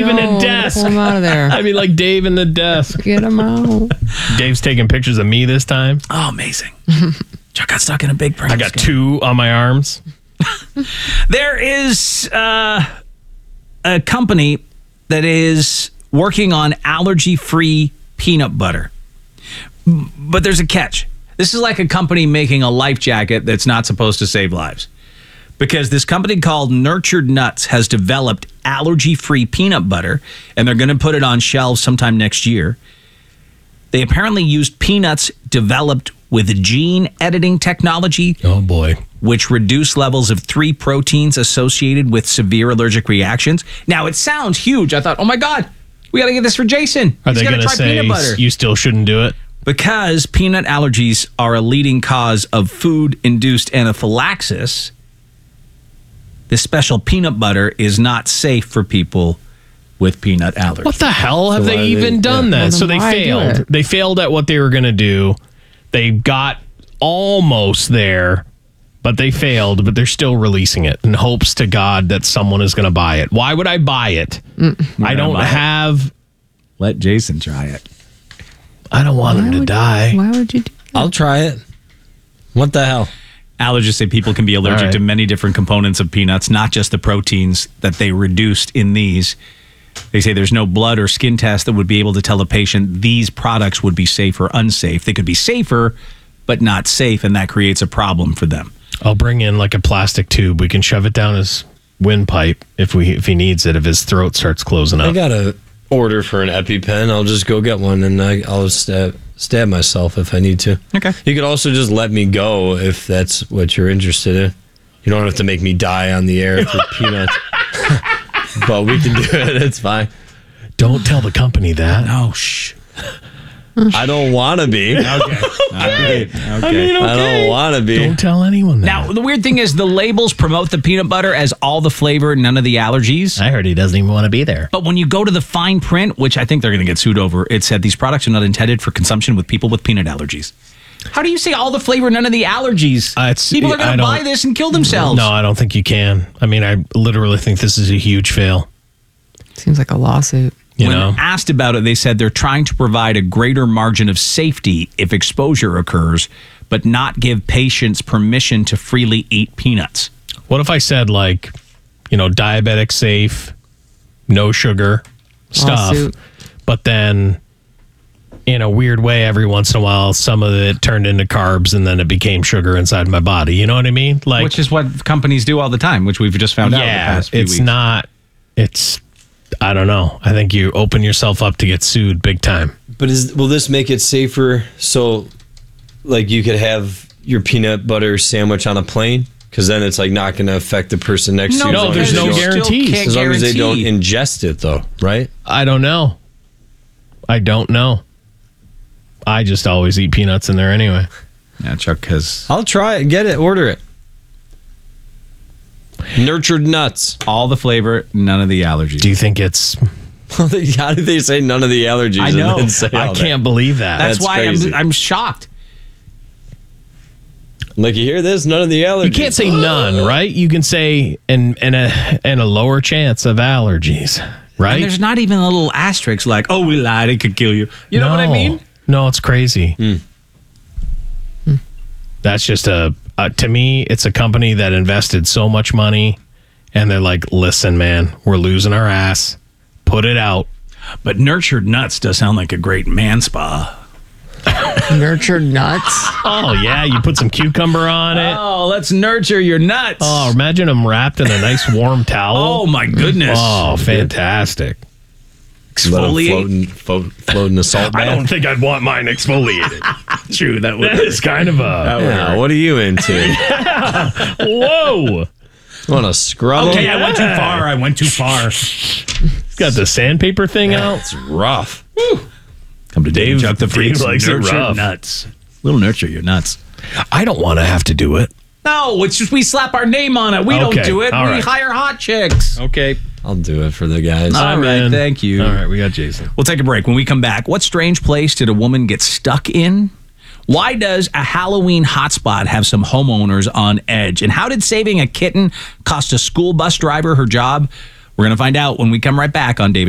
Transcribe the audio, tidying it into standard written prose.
Dave in a desk. Pull him out of there. I'd be like Dave in the desk. Get him out. Dave's taking pictures of me this time. Oh, amazing. Chuck got stuck in a big prank. I got 2 on my arms. There is a company that is working on allergy-free peanut butter. But there's a catch. This is like a company making a life jacket that's not supposed to save lives. Because this company called Nurtured Nuts has developed allergy-free peanut butter, and they're going to put it on shelves sometime next year. They apparently used peanuts developed with gene editing technology. Oh, boy. Which reduce levels of 3 proteins associated with severe allergic reactions. Now, it sounds huge. I thought, oh, my God, we got to get this for Jason. Are He's they going to say peanut butter. you still shouldn't do it? Because peanut allergies are a leading cause of food-induced anaphylaxis, this special peanut butter is not safe for people with peanut allergies. What the hell have So they why even done Well, that? then So they why do failed. it? They failed at what they were going to do. They got almost there, but they failed, but they're still releasing it in hopes to God that someone is going to buy it. Why would I buy it? I don't have... Let Jason try it. I don't want him to die. Why would you do that? I'll try it. What the hell? Allergists say people can be allergic All right. to many different components of peanuts, not just the proteins that they reduced in these. They say there's no blood or skin test that would be able to tell a patient these products would be safe or unsafe. They could be safer, but not safe, and that creates a problem for them. I'll bring in like a plastic tube. We can shove it down his windpipe if he needs it, if his throat starts closing I up. got a order for an EpiPen. I'll just go get one, and I'll stab myself if I need to. Okay. You could also just let me go if that's what you're interested in. You don't have to make me die on the air through peanuts. But we can do it. It's fine. Don't tell the company that. Oh, shh. I don't want to be. Okay. All right. Okay. I don't want to be. Don't tell anyone that. Now, the weird thing is the labels promote the peanut butter as all the flavor, none of the allergies. I heard he doesn't even want to be there. But when you go to the fine print, which I think they're going to get sued over, it said these products are not intended for consumption with people with peanut allergies. How do you say all the flavor, none of the allergies? People are going to buy this and kill themselves. No, I don't think you can. I mean, I literally think this is a huge fail. Seems like a lawsuit. You when know? asked about it, they said they're trying to provide a greater margin of safety if exposure occurs, but not give patients permission to freely eat peanuts. What if I said, like, diabetic safe, no sugar stuff, Lawsuit. but then in a weird way, every once in a while, some of it turned into carbs and then it became sugar inside my body. You know what I mean? Like, Which is what companies do all the time, which we've just found out in the past few it's weeks. not, I don't know. I think you open yourself up to get sued big time. But will this make it safer so, like, you could have your peanut butter sandwich on a plane? Because then it's, like, not going to affect the person next to you. No, there's no guarantees. As long as they don't ingest it, though, right? I don't know. I just always eat peanuts in there anyway. Yeah, Chuck has I'll try it. Get it. Order it. Nurtured Nuts. all the flavor, none of the allergies. Do you think it's... How did they say none of the allergies? I know. And then say I all can't believe that. That's That's why crazy. I'm shocked. that. Like, you hear this? None of the allergies. You can't say none, right? You can say and a lower chance of allergies, right? And there's not even a little asterisk like, oh, we lied, it could kill you. You know what I mean? No, it's crazy. That's just to me, it's a company that invested so much money and they're like, listen, man, we're losing our ass. Put it out. But Nurtured Nuts does sound like a great man spa. Nurtured nuts. Oh, yeah. You put some cucumber on it. Oh, let's nurture your nuts. Oh, imagine them wrapped in a nice warm towel. Oh, my goodness. Oh, fantastic. Exfoliate. Float in a salt bath. I don't think I'd want mine exfoliated. True, that would That is kind of a... Yeah, what are you into? Whoa. Want to scrub Okay, them? I went too far. Got the sandpaper thing out. It's rough. Come to Dave Chuck the Dave Freak's likes it Nurtured rough. Nuts. We'll nurture your nuts. I don't want to have to do it. No, it's just we slap our name on it. We don't Okay, do it. all We right. hire hot chicks. Okay. I'll do it for the guys. All I'm right, in. thank you. All right, we got Jason. We'll take a break. When we come back, what strange place did a woman get stuck in? Why does a Halloween hotspot have some homeowners on edge? And how did saving a kitten cost a school bus driver her job? We're going to find out when we come right back on David